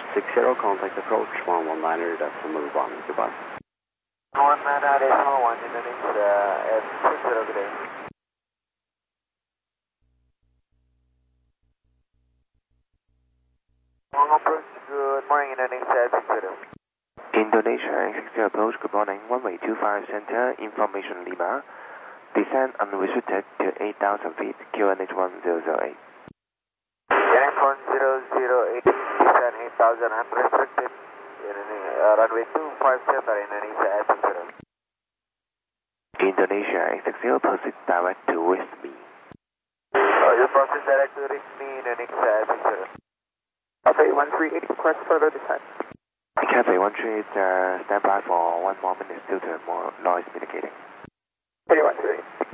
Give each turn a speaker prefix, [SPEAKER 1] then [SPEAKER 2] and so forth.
[SPEAKER 1] 60, contact approach 119.1, goodbye.
[SPEAKER 2] 119.1, Indonesia, F60, good day. Long approach, good morning, Indonesia, F60.
[SPEAKER 3] Indonesia, X60 approach, good morning, runway 25 center, information Lima. Descend unrestricted to 8,000 feet, QNH 1008.
[SPEAKER 2] QNH 1008, descend 8,000 unrestricted, runway 25 center, Indonesia, F60.
[SPEAKER 3] Indonesia, X60, proceed direct to reach me.
[SPEAKER 2] You proceed direct to reach me, Indonesia, F60.
[SPEAKER 4] Cafe 138, request further descent.
[SPEAKER 3] Cafe 138, stand by for 1 more minute due to more noise mitigating.
[SPEAKER 4] Cafe 138.